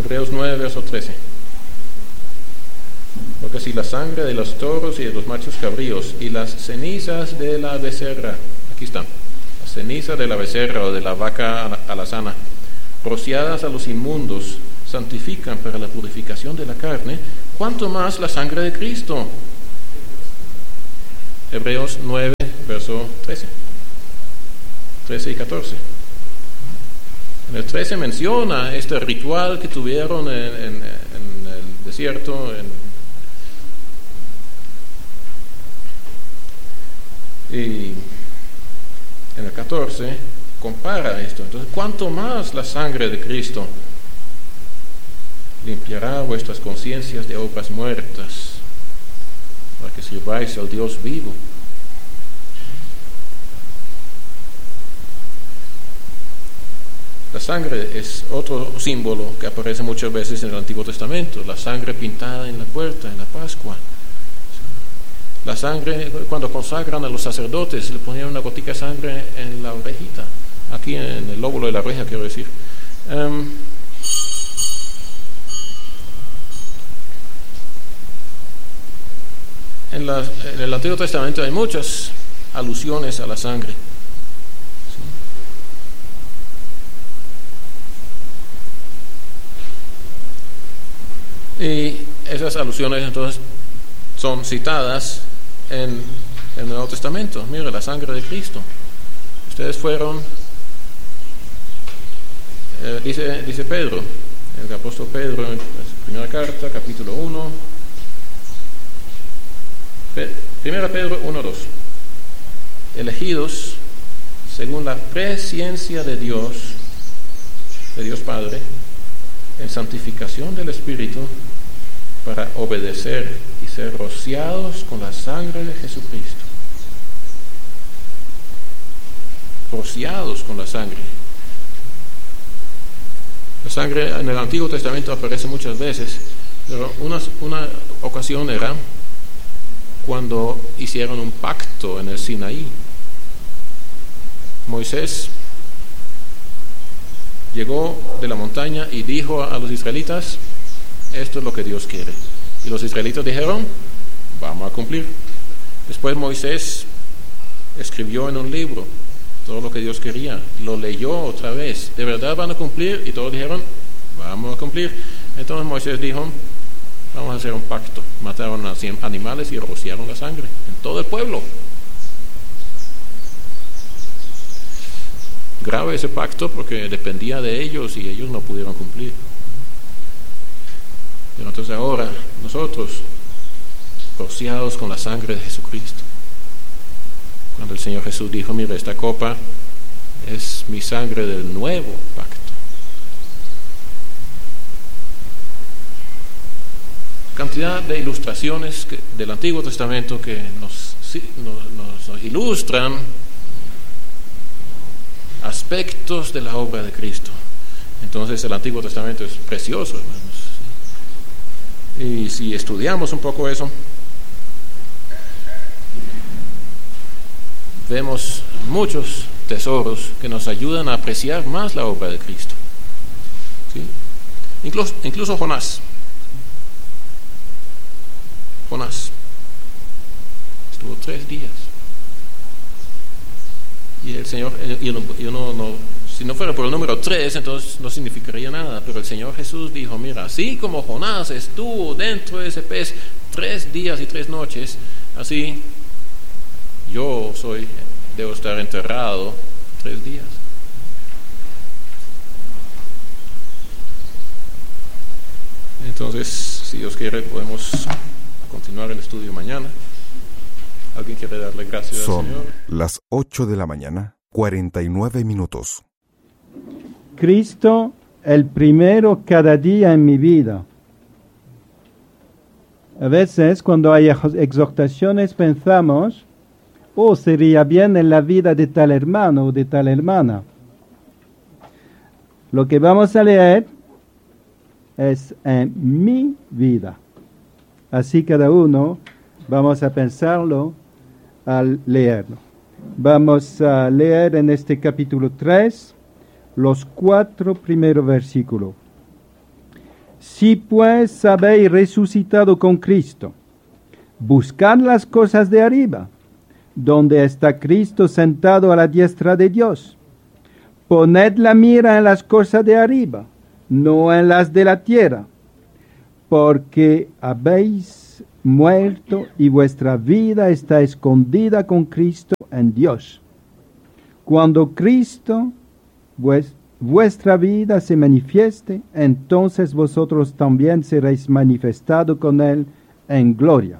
Hebreos 9, verso 13. Porque si la sangre de los toros y de los machos cabríos y las cenizas de la becerra, aquí están, la ceniza de la becerra o de la vaca alazana, rociadas a los inmundos, santifican para la purificación de la carne, ¿cuánto más la sangre de Cristo? Hebreos 9, verso 13 y 14. En el 13 menciona este ritual que tuvieron en el desierto, y en el 14 compara esto. Entonces, ¿cuánto más la sangre de Cristo limpiará vuestras conciencias de obras muertas para que sirváis al Dios vivo? La sangre es otro símbolo que aparece muchas veces en el Antiguo Testamento, la sangre pintada en la puerta, en la Pascua. La sangre, cuando consagran a los sacerdotes, le ponían una gotica de sangre en la orejita, aquí en el lóbulo de la oreja, quiero decir. En el Antiguo Testamento hay muchas alusiones a la sangre. Y esas alusiones entonces son citadas en el Nuevo Testamento. Mire, la sangre de Cristo. Ustedes fueron, dice Pedro, el apóstol Pedro en su primera carta, capítulo 1, 1 Pedro 1:2. Elegidos según la presciencia de Dios Padre, en santificación del Espíritu, para obedecer y ser rociados con la sangre de Jesucristo. Rociados con la sangre. La sangre en el Antiguo Testamento aparece muchas veces, pero una ocasión era cuando hicieron un pacto en el Sinaí. Moisés llegó de la montaña y dijo a los israelitas: esto es lo que Dios quiere. Y los israelitas dijeron: vamos a cumplir. Después Moisés escribió en un libro todo lo que Dios quería, lo leyó otra vez: ¿de verdad van a cumplir? Y todos dijeron: vamos a cumplir. Entonces Moisés dijo: vamos a hacer un pacto. Mataron a 100 animales y rociaron la sangre en todo el pueblo. Grave ese pacto porque dependía de ellos y ellos no pudieron cumplir. Pero entonces ahora nosotros, rociados con la sangre de Jesucristo, cuando el Señor Jesús dijo: mira, esta copa es mi sangre del nuevo pacto. Cantidad de ilustraciones del Antiguo Testamento que nos ilustran aspectos de la obra de Cristo. Entonces el Antiguo Testamento es precioso, hermanos. Y si estudiamos un poco eso, vemos muchos tesoros que nos ayudan a apreciar más la obra de Cristo. ¿Sí? Incluso Jonás estuvo 3 días. Y el Señor, si no fuera por el número 3, entonces no significaría nada. Pero el Señor Jesús dijo: mira, así como Jonás estuvo dentro de ese pez 3 días y 3 noches, así yo debo estar enterrado 3 días. Entonces, si Dios quiere, podemos continuar el estudio mañana. ¿Alguien quiere darle gracias al Señor? Son las 8:49 a.m. Cristo, el primero cada día en mi vida. A veces cuando hay exhortaciones pensamos: sería bien en la vida de tal hermano o de tal hermana. Lo que vamos a leer es en mi vida. Así cada uno vamos a pensarlo al leerlo. Vamos a leer en este capítulo 3 los 4 primeros versículos. Si pues habéis resucitado con Cristo, buscad las cosas de arriba, donde está Cristo sentado a la diestra de Dios. Poned la mira en las cosas de arriba, no en las de la tierra, porque habéis muerto y vuestra vida está escondida con Cristo en Dios. Cuando Cristo, vuestra vida, se manifieste, entonces vosotros también seréis manifestados con Él en gloria.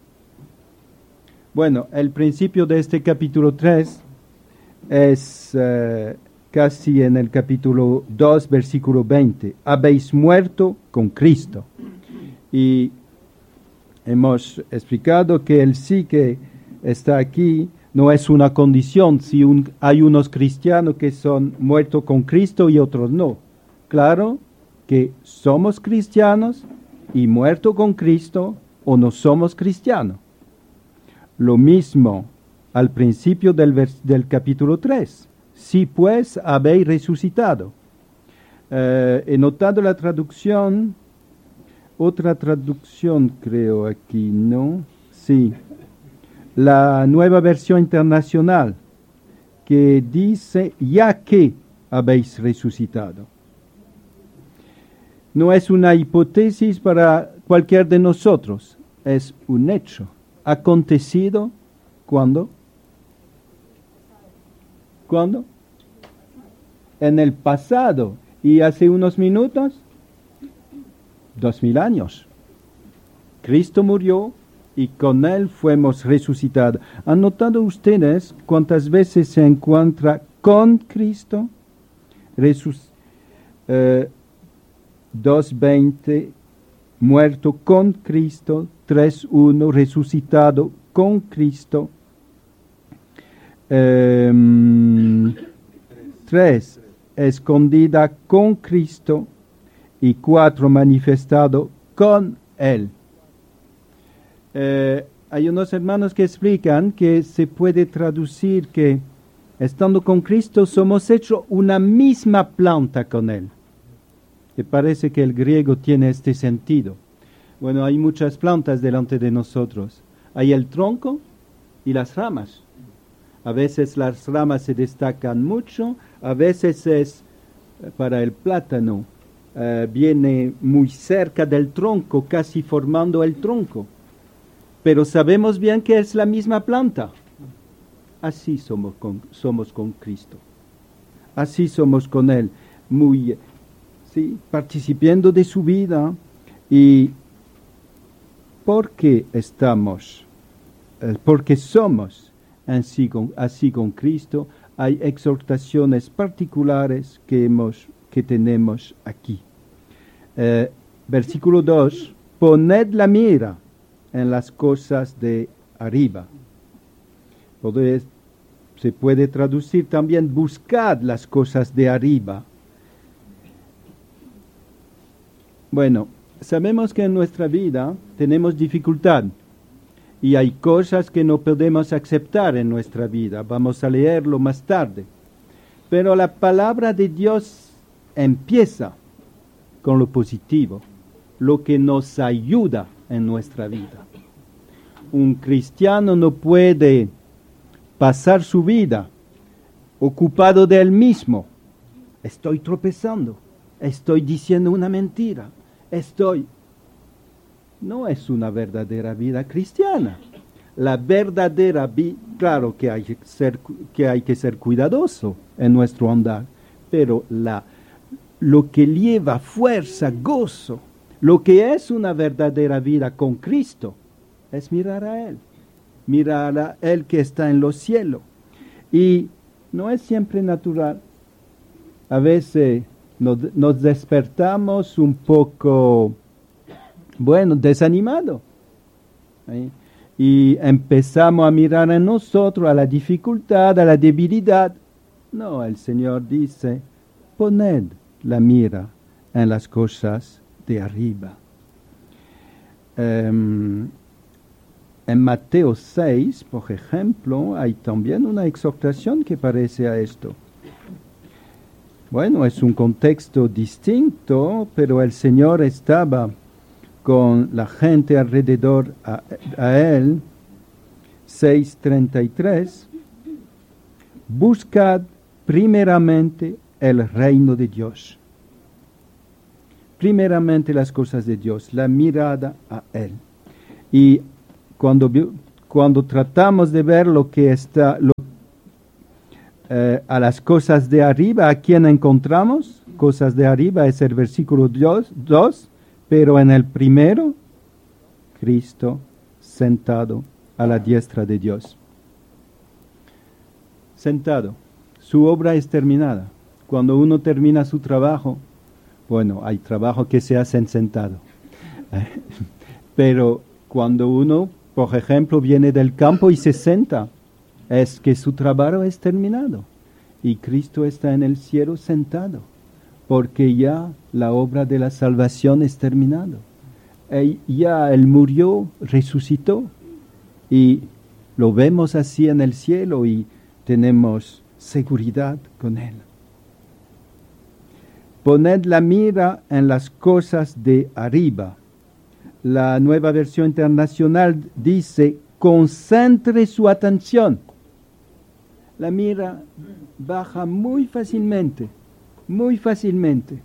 Bueno, el principio de este capítulo 3 es casi en el capítulo 2, versículo 20. Habéis muerto con Cristo. Y hemos explicado que el sí que está aquí no es una condición si hay unos cristianos que son muertos con Cristo y otros no. Claro que somos cristianos y muertos con Cristo o no somos cristianos. Lo mismo al principio del capítulo 3. Si pues habéis resucitado. He notado la traducción, otra traducción creo aquí, ¿no? Sí. La Nueva Versión Internacional, que dice, ya que habéis resucitado. No es una hipótesis para cualquier de nosotros, es un hecho. Acontecido, ¿cuándo? ¿Cuándo? En el pasado. ¿Y hace unos minutos? 2000 años. Cristo murió y con Él fuimos resucitados. ¿Han notado ustedes cuántas veces se encuentra con Cristo? 2:20, muerto con Cristo. 3:1, resucitado con Cristo. 3, escondida con Cristo. Y 4, manifestado con Él. Hay unos hermanos que explican que se puede traducir que estando con Cristo somos hechos una misma planta con Él. Me parece que el griego tiene este sentido. Bueno, hay muchas plantas delante de nosotros. Hay el tronco y las ramas. A veces las ramas se destacan mucho, a veces es para el plátano. Viene muy cerca del tronco, casi formando el tronco. Pero sabemos bien que es la misma planta. Así somos con Cristo. Así somos con Él. Participando de su vida. Y porque somos así con Cristo, hay exhortaciones particulares que tenemos aquí. Versículo 2, poned la mira en las cosas de arriba. Se puede traducir también, buscad las cosas de arriba. Bueno, sabemos que en nuestra vida tenemos dificultad y hay cosas que no podemos aceptar en nuestra vida. Vamos a leerlo más tarde. Pero la palabra de Dios empieza con lo positivo, lo que nos ayuda en nuestra vida. Un cristiano no puede pasar su vida ocupado de él mismo. Estoy tropezando, estoy diciendo una mentira, No es una verdadera vida cristiana. La verdadera vida, claro que hay que ser cuidadoso en nuestro andar, pero lo que lleva fuerza, gozo, lo que es una verdadera vida con Cristo, es mirar a Él que está en los cielos. Y no es siempre natural. A veces nos despertamos un poco, desanimado. ¿Sí? Y empezamos a mirar en nosotros a la dificultad, a la debilidad. No, el Señor dice, poned la mira en las cosas de arriba. En Mateo 6, por ejemplo, hay también una exhortación que parece a esto. Bueno, es un contexto distinto, pero el Señor estaba con la gente alrededor a él. 6:33. Buscad primeramente el reino de Dios. Primeramente las cosas de Dios, la mirada a Él. Y cuando tratamos de ver lo que está a las cosas de arriba, ¿a quién encontramos? Cosas de arriba es el versículo 2, pero en el primero, Cristo sentado a la diestra de Dios. Sentado. Su obra es terminada. Cuando uno termina su trabajo, bueno, hay trabajo que se hacen sentado. Pero cuando uno, por ejemplo, viene del campo y se sienta, es que su trabajo es terminado. Y Cristo está en el cielo sentado, porque ya la obra de la salvación es terminada. Ya Él murió, resucitó, y lo vemos así en el cielo y tenemos seguridad con Él. Poned la mira en las cosas de arriba. La Nueva Versión Internacional dice, concentre su atención. La mira baja muy fácilmente, muy fácilmente.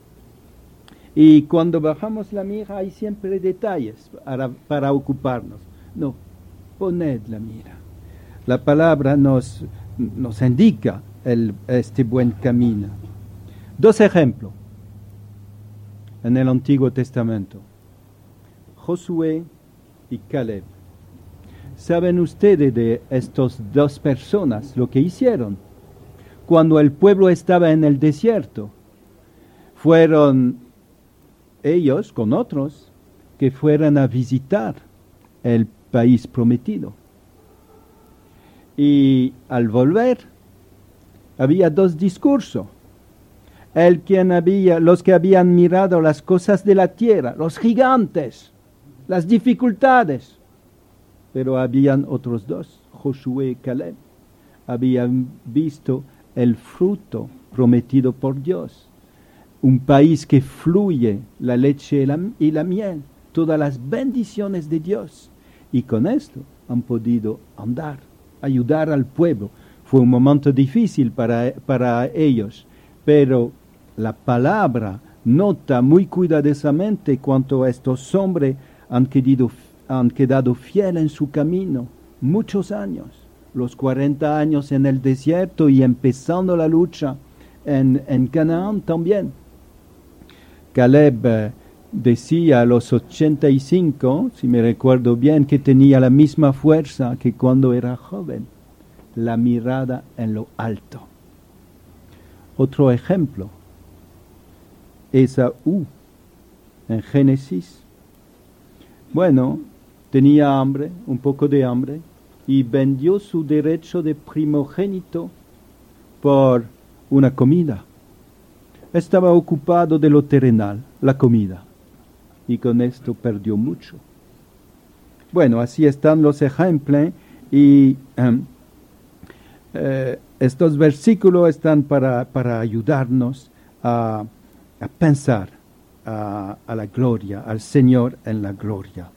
Y cuando bajamos la mira hay siempre detalles para ocuparnos. No, poned la mira. La palabra nos indica este buen camino. 2 ejemplos en el Antiguo Testamento. Josué y Caleb. ¿Saben ustedes de estas 2 personas lo que hicieron? Cuando el pueblo estaba en el desierto, fueron ellos con otros que fueran a visitar el país prometido. Y al volver, había 2 discursos. Los que habían mirado las cosas de la tierra, los gigantes, las dificultades. Pero habían otros 2, Josué y Caleb. Habían visto el fruto prometido por Dios. Un país que fluye la leche y la miel, todas las bendiciones de Dios. Y con esto han podido andar, ayudar al pueblo. Fue un momento difícil para ellos, pero la palabra nota muy cuidadosamente cuánto estos hombres han quedado fieles en su camino muchos años, los 40 años en el desierto y empezando la lucha en Canaán también. Caleb decía a los 85, si me recuerdo bien, que tenía la misma fuerza que cuando era joven, la mirada en lo alto. Otro ejemplo, Esaú, en Génesis. Bueno, tenía hambre, un poco de hambre, y vendió su derecho de primogénito por una comida. Estaba ocupado de lo terrenal, la comida, y con esto perdió mucho. Bueno, así están los ejemplos, y estos versículos están para ayudarnos a pensar a la gloria, al Señor en la gloria.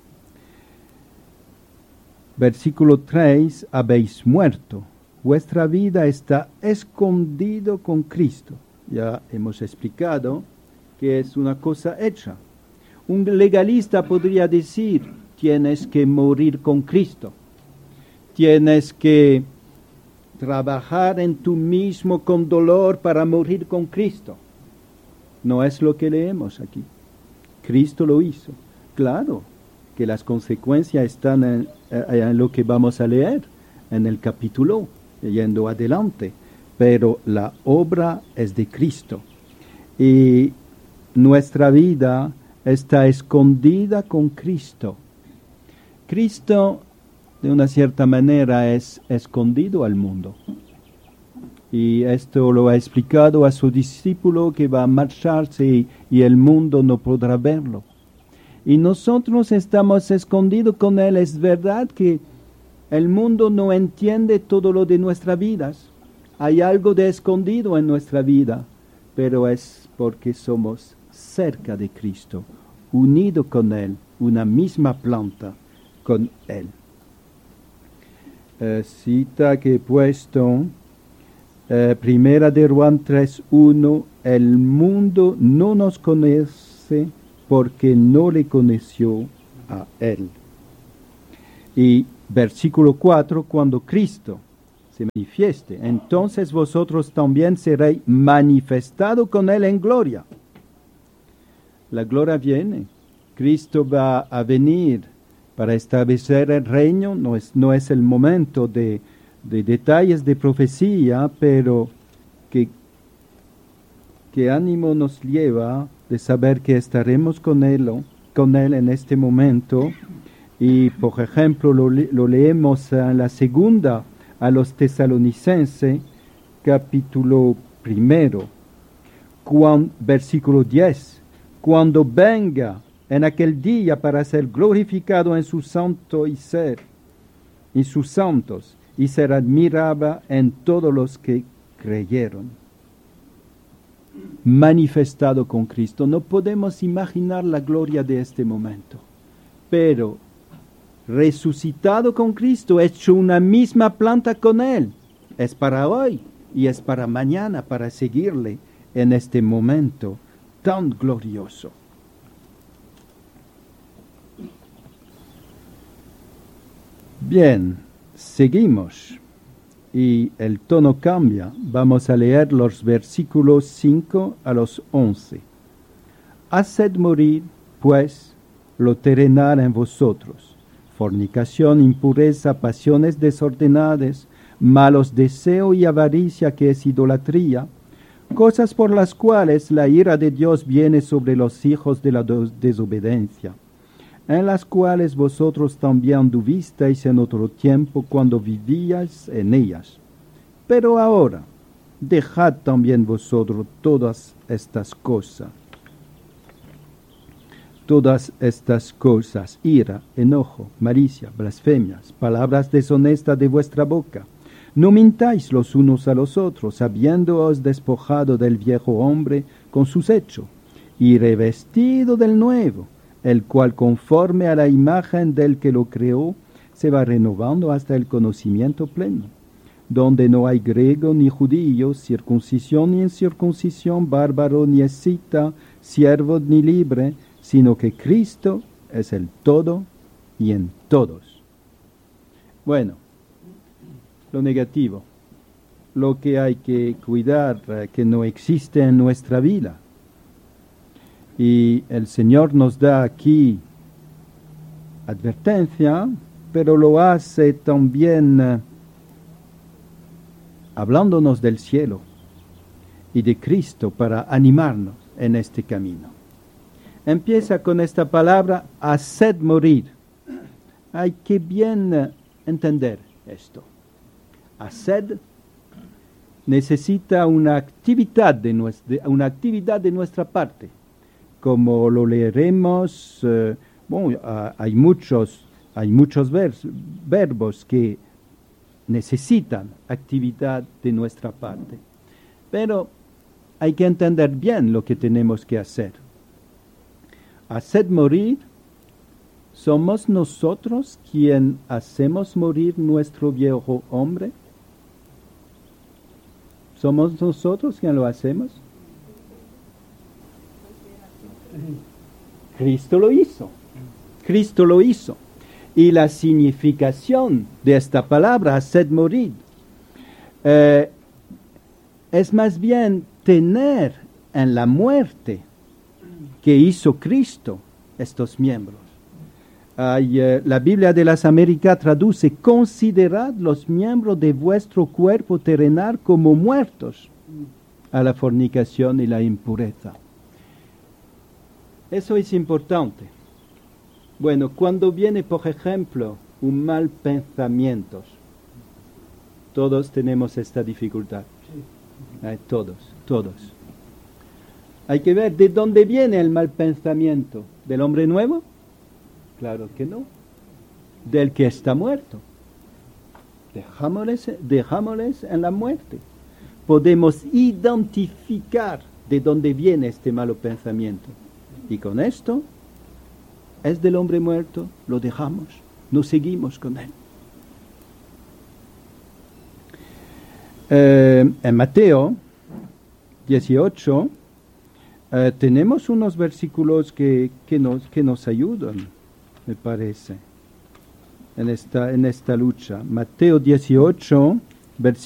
Versículo 3, habéis muerto, vuestra vida está escondido con Cristo. Ya hemos explicado que es una cosa hecha. Un legalista podría decir, tienes que morir con Cristo, tienes que trabajar en tú mismo con dolor para morir con Cristo. No es lo que leemos aquí. Cristo lo hizo. Claro que las consecuencias están en lo que vamos a leer en el capítulo, yendo adelante. Pero la obra es de Cristo. Y nuestra vida está escondida con Cristo. Cristo, de una cierta manera, es escondido al mundo. Y esto lo ha explicado a su discípulo que va a marcharse y el mundo no podrá verlo. Y nosotros estamos escondidos con Él. Es verdad que el mundo no entiende todo lo de nuestras vidas. Hay algo de escondido en nuestra vida, pero es porque somos cerca de Cristo, unido con Él, una misma planta con Él. Cita que he puesto, primera de Juan 3:1, el mundo no nos conoce porque no le conoció a Él. Y versículo 4, cuando Cristo se manifieste, entonces vosotros también seréis manifestado con Él en gloria. La gloria viene, Cristo va a venir para establecer el reino, no es el momento de detalles de profecía, pero que ánimo nos lleva de saber que estaremos con él en este momento. Y por ejemplo lo leemos en la segunda a los Tesalonicenses, capítulo 1, versículo 10. Cuando venga en aquel día para ser glorificado en su santo y en sus santos, y ser admirable en todos los que creyeron. Manifestado con Cristo. No podemos imaginar la gloria de este momento, pero resucitado con Cristo, hecho una misma planta con Él, es para hoy y es para mañana, para seguirle en este momento tan glorioso. Bien, seguimos y el tono cambia. Vamos a leer los versículos 5 a los 11. Haced morir, pues, lo terrenal en vosotros: fornicación, impureza, pasiones desordenadas, malos deseos y avaricia, que es idolatría, cosas por las cuales la ira de Dios viene sobre los hijos de la desobediencia, en las cuales vosotros también anduvisteis en otro tiempo cuando vivíais en ellas. Pero ahora, dejad también vosotros todas estas cosas, ira, enojo, malicia, blasfemias, palabras deshonestas de vuestra boca. No mintáis los unos a los otros, habiéndoos despojado del viejo hombre con sus hechos, y revestido del nuevo, el cual conforme a la imagen del que lo creó, se va renovando hasta el conocimiento pleno, donde no hay griego ni judío, circuncisión ni incircuncisión, bárbaro ni escita, siervo ni libre, sino que Cristo es el todo y en todos. Bueno, lo negativo, lo que hay que cuidar, que no existe en nuestra vida. Y el Señor nos da aquí advertencia, pero lo hace también hablándonos del cielo y de Cristo para animarnos en este camino. Empieza con esta palabra, haced morir. Hay que bien entender esto. Haced necesita una actividad de nuestra parte. Como lo leeremos, hay muchos verbos que necesitan actividad de nuestra parte. Pero hay que entender bien lo que tenemos que hacer. Haced morir, ¿somos nosotros quien hacemos morir nuestro viejo hombre? ¿Somos nosotros quien lo hacemos? Cristo lo hizo. Cristo lo hizo. Y la significación de esta palabra, haced morir, es más bien tener en la muerte que hizo Cristo estos miembros. La Biblia de las Américas traduce: considerad los miembros de vuestro cuerpo terrenal como muertos a la fornicación y la impureza. Eso es importante. Bueno, cuando viene, por ejemplo, un mal pensamiento, todos tenemos esta dificultad. Todos. Hay que ver de dónde viene el mal pensamiento. ¿Del hombre nuevo? Claro que no. Del que está muerto. Dejámosles en la muerte. Podemos identificar de dónde viene este malo pensamiento. Y con esto, es del hombre muerto, lo dejamos, no seguimos con él. En Mateo 18 tenemos unos versículos que nos ayudan, me parece, en esta lucha. Mateo 18, versículo